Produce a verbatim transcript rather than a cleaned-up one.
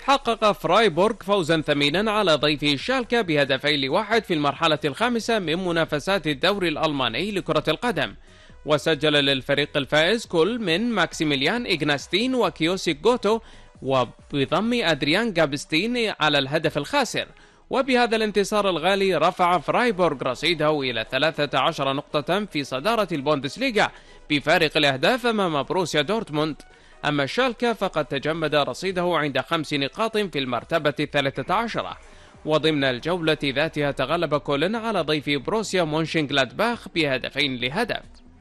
حقق فرايبورغ فوزا ثمينا على ضيفه شالكا بهدفين لواحد في المرحلة الخامسة من منافسات الدوري الألماني لكرة القدم، وسجل للفريق الفائز كل من ماكسيميليان إغناستين وكيوسيك جوتو، وبضم أدريان جابستين على الهدف الخاسر. وبهذا الانتصار الغالي رفع فرايبورغ رصيده إلى ثلاثة عشر نقطة في صدارة البوندسليغا بفارق الأهداف أمام بروسيا دورتموند. أما شالكا فقد تجمد رصيده عند خمس نقاط في المرتبة الثالثة عشرة. وضمن الجولة ذاتها تغلب كولن على ضيف بروسيا مونشنغلادباخ بهدفين لهدف.